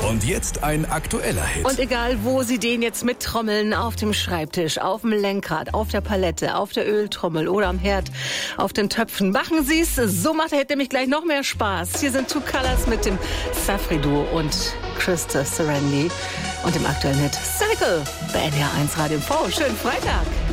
Und jetzt ein aktueller Hit. Und egal, wo Sie den jetzt mittrommeln, auf dem Schreibtisch, auf dem Lenkrad, auf der Palette, auf der Öltrommel oder am Herd, auf den Töpfen, machen Sie es. So macht er nämlich gleich noch mehr Spaß. Hier sind Two Colors mit dem Safri-Duo und Krista Serenity und dem aktuellen Hit Cycle bei NDR 1 Radio V. Schönen Freitag.